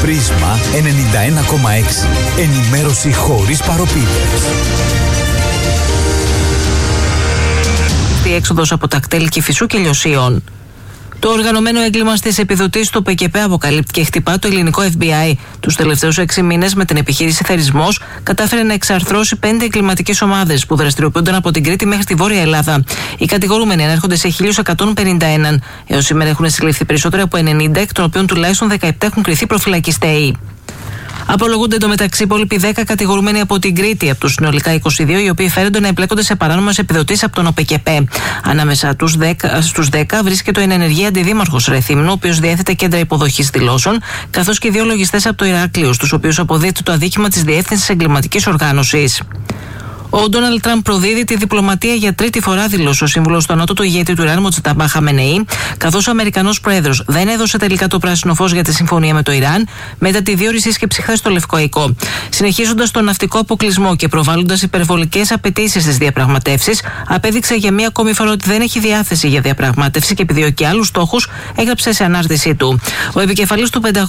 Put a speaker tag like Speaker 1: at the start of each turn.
Speaker 1: Πρίσμα 91,6. Ενημέρωση χωρίς παροπίδες.
Speaker 2: Η έξοδος από τα κτέλ Κηφισού και Λιωσίων. Το οργανωμένο έγκλημα στις επιδοτήσεις του ΠΚΠ αποκαλύπτει και χτυπά το ελληνικό FBI. Τους τελευταίους 6 μήνες, με την επιχείρηση Θερισμός, κατάφερε να εξαρθρώσει 5 εγκληματικές ομάδες που δραστηριοποιούνταν από την Κρήτη μέχρι τη Βόρεια Ελλάδα. Οι κατηγορούμενοι ανέρχονται σε 1.151. Έως σήμερα έχουν συλληφθεί περισσότεροι από 90, εκ των οποίων τουλάχιστον 17 έχουν κριθεί προφυλακιστέοι. Απολογούνται εντωμεταξύ υπόλοιποι 10 κατηγορούμενοι από την Κρήτη, από τους συνολικά 22, οι οποίοι φέρονται να εμπλέκονται σε παράνομες επιδοτήσεις από τον ΟΠΚΠ. Ανάμεσα στους 10 βρίσκεται ο ενεργή αντιδήμαρχος Ρεθύμνου, ο οποίος διέθετε κέντρα υποδοχής δηλώσεων, καθώς και 2 λογιστές από το Ηράκλειο, στους οποίους αποδίδεται το αδίκημα της διεύθυνσης εγκληματικής οργάνωσης. Ο Ντόναλντ Τραμπ προδίδει τη διπλωματία για τρίτη φορά, δήλωσε ο σύμβουλος του ανώτατου ηγέτη του Ιράν, Μοτζταμπά Χαμενεή, καθώς ο Αμερικανός πρόεδρος δεν έδωσε τελικά το πράσινο φως για τη συμφωνία με το Ιράν μετά τη δύο ώρη σύσκεψη χθες στο Λευκό Οικό. Συνεχίζοντας τον ναυτικό αποκλεισμό και προβάλλοντας υπερβολικές απαιτήσεις στις διαπραγματεύσεις, απέδειξε για μία ακόμη φορά ότι δεν έχει διάθεση για διαπραγμάτευση και επιδιώκει άλλους στόχους, έγραψε σε ανάρτησή του. Ο επικεφαλής του